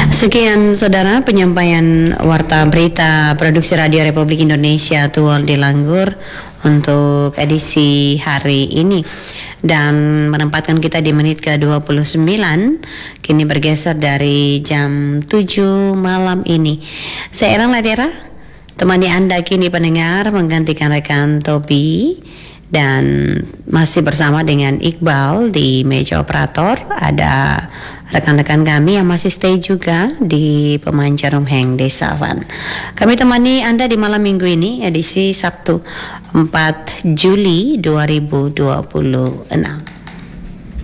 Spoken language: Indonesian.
Sekian saudara penyampaian warta berita produksi Radio Republik Indonesia Tuol Dilanggur untuk edisi hari ini, dan menempatkan kita di menit ke-29. Kini bergeser dari jam 7 malam ini. Saya Erang Ladera, temani Anda kini pendengar, menggantikan rekan Tobi, dan masih bersama dengan Iqbal di meja operator. Ada rekan-rekan kami yang masih stay juga di Pemancar Rumheng Desa Van. Kami temani Anda di malam minggu ini, edisi Sabtu 4 Juli 2026.